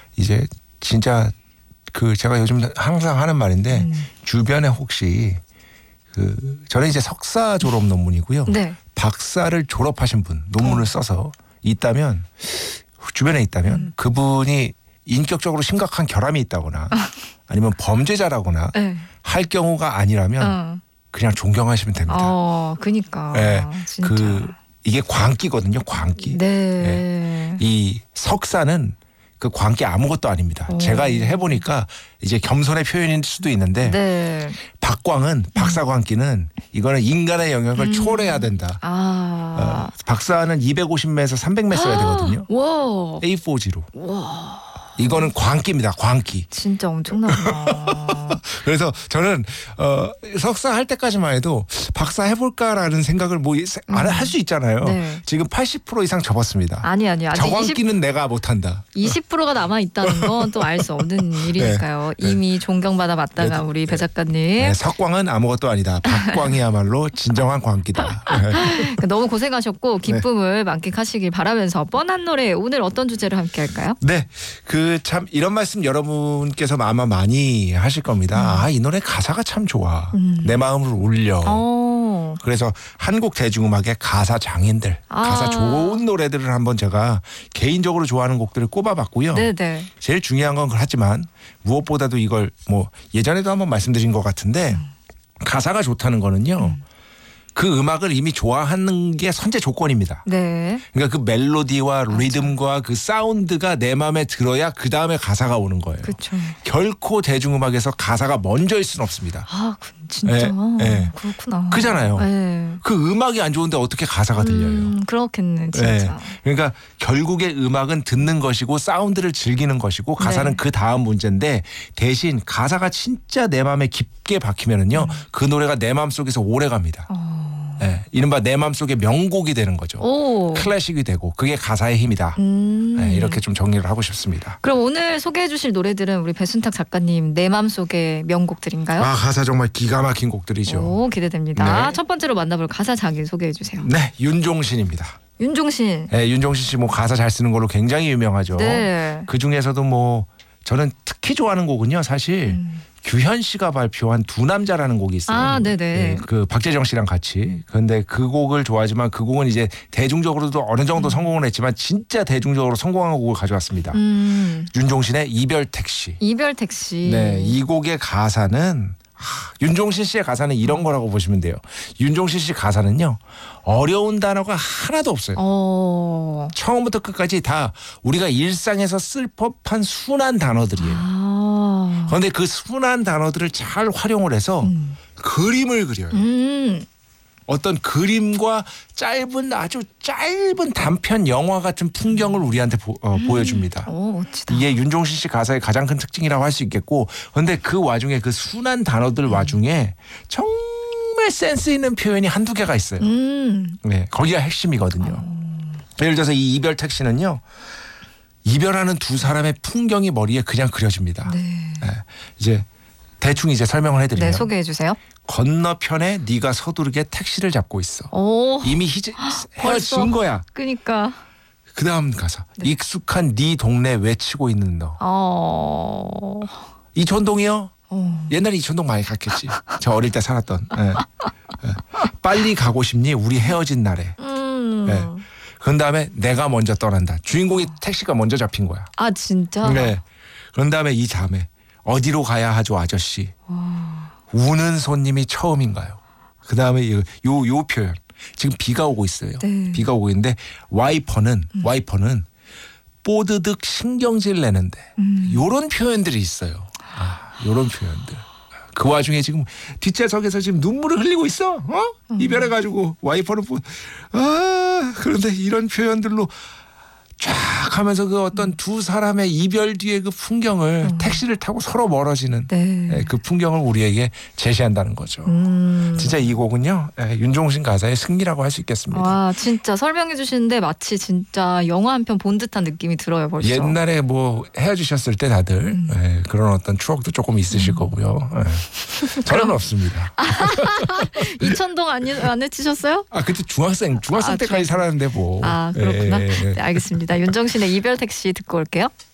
이제 진짜 그 제가 요즘 항상 하는 말인데 주변에 혹시 그 저는 이제 석사 졸업 논문이고요. 네. 박사를 졸업하신 분 논문을 써서 있다면 주변에 있다면 그분이 인격적으로 심각한 결함이 있다거나 아니면 범죄자라거나 네. 할 경우가 아니라면 그냥 존경하시면 됩니다. 그니까. 네. 진짜. 이게 광기거든요. 광기. 네. 네. 이 석사는 그 광기 아무것도 아닙니다. 제가 이제 해보니까 이제 겸손의 표현일 수도 있는데 네. 박광은 박사 광기는 이거는 인간의 영역을 초월해야 된다. 박사는 250매에서 300매 써야 되거든요. 와. A4지로. 와. 이거는 광기입니다. 광기. 진짜 엄청나다. 그래서 저는 석사 할 때까지만 해도 박사 해볼까라는 생각을 할 수 있잖아요. 네. 지금 80% 이상 접었습니다. 아니 아직 저 광기는 내가 못한다. 20%가 남아 있다는 건 또 알 수 없는 일이니까요. 네. 이미 존경받아 맞다가 네. 우리 배 작가님. 네, 석광은 아무것도 아니다. 박광이야말로 진정한 광기다. 너무 고생하셨고 기쁨을 만끽하시길 바라면서 뻔한 노래 오늘 어떤 주제로 함께 할까요? 네, 그 참 이런 말씀 여러분께서 아마 많이 하실 겁니다. 이 노래 가사가 참 좋아. 내 마음을 울려. 그래서 한국 대중음악의 가사 장인들, 가사 좋은 노래들을 한번 제가 개인적으로 좋아하는 곡들을 꼽아봤고요. 네네. 제일 중요한 건 그렇지만 무엇보다도 이걸 뭐 예전에도 한번 말씀드린 것 같은데 가사가 좋다는 거는요. 그 음악을 이미 좋아하는 게 선제 조건입니다. 네. 그러니까 그 멜로디와 리듬과 그 사운드가 내 마음에 들어야 그 다음에 가사가 오는 거예요. 그렇죠. 결코 대중음악에서 가사가 먼저일 수는 없습니다. 진짜. 네. 그렇구나. 그잖아요. 네. 그 음악이 안 좋은데 어떻게 가사가 들려요? 그렇겠네 진짜. 네. 그러니까 결국에 음악은 듣는 것이고 사운드를 즐기는 것이고 가사는 그 다음 문제인데 대신 가사가 진짜 내 마음에 깊게 박히면은요 그 노래가 내 마음 속에서 오래 갑니다. 네. 이른바 내 마음속의 명곡이 되는 거죠. 클래식이 되고 그게 가사의 힘이다. 네, 이렇게 좀 정리를 하고 싶습니다. 그럼 오늘 소개해 주실 노래들은 우리 배순탁 작가님 내 마음속의 명곡들인가요? 가사 정말 기가 막힌 곡들이죠. 기대됩니다. 네. 첫 번째로 만나볼 가사 자기 소개해 주세요. 네, 윤종신입니다. 윤종신. 네, 윤종신 씨 뭐 가사 잘 쓰는 걸로 굉장히 유명하죠. 네. 그 중에서도 뭐 저는 특히 좋아하는 곡은요. 사실 규현 씨가 발표한 두 남자라는 곡이 있어요. 네네. 네, 그 박재정 씨랑 같이. 그런데 그 곡을 좋아하지만 그 곡은 이제 대중적으로도 어느 정도 성공을 했지만 진짜 대중적으로 성공한 곡을 가져왔습니다. 윤종신의 이별 택시. 이별 택시. 네, 이 곡의 가사는 윤종신 씨의 가사는 이런 거라고 보시면 돼요. 윤종신 씨 가사는요. 어려운 단어가 하나도 없어요. 처음부터 끝까지 다 우리가 일상에서 쓸 법한 순한 단어들이에요. 그런데 그 순한 단어들을 잘 활용을 해서 그림을 그려요. 어떤 그림과 아주 짧은 단편 영화 같은 풍경을 우리한테 보여줍니다. 멋지다. 이게 윤종신 씨 가사의 가장 큰 특징이라고 할 수 있겠고 그런데 그 와중에 그 순한 단어들 와중에 정말 센스 있는 표현이 한두 개가 있어요. 네, 거기가 핵심이거든요. 예를 들어서 이 이별 택시는요. 이별하는 두 사람의 풍경이 머리에 그냥 그려집니다. 네. 네, 이제 대충 이제 설명을 해드리면 네, 소개해 주세요. 건너편에 네가 서두르게 택시를 잡고 있어. 이미 헤어진 거야. 그러니까. 그 다음 가사. 익숙한 네 동네 외치고 있는 너. 이촌동이요? 옛날에 이촌동 많이 갔겠지. 저 어릴 때 살았던. 네. 네. 빨리 가고 싶니? 우리 헤어진 날에. 네. 그런 다음에 내가 먼저 떠난다. 주인공이 택시가 먼저 잡힌 거야. 진짜? 네. 그런 다음에 이 다음에 어디로 가야 하죠 아저씨. 우는 손님이 처음인가요? 그 다음에 요 표현. 지금 비가 오고 있어요. 네. 비가 오고 있는데 와이퍼는 뽀드득 신경질 내는데 요런 표현들이 있어요. 요런 표현들. 그 와중에 지금 뒷좌석에서 지금 눈물을 흘리고 있어. 이별해가지고 와이퍼는 그런데 이런 표현들로 쫙 하면서 그 어떤 두 사람의 이별 뒤의 그 풍경을 택시를 타고 서로 멀어지는 그 풍경을 우리에게 제시한다는 거죠. 진짜 이 곡은요. 윤종신 가사의 승리라고 할 수 있겠습니다. 와 진짜 설명해 주시는데 마치 진짜 영화 한 편 본 듯한 느낌이 들어요 벌써. 옛날에 뭐 헤어지셨을 때 다들 그런 어떤 추억도 조금 있으실 거고요. 저는 없습니다. 이천동 안 해치셨어요? 그때 중학생 때까지 살았는데 뭐. 그렇구나. 네, 알겠습니다. 윤종신의 이별 택시 듣고 올게요.